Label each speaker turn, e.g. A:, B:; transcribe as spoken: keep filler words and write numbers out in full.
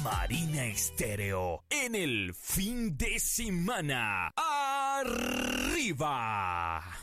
A: Marina Estéreo en el fin de semana. ¡Arriba!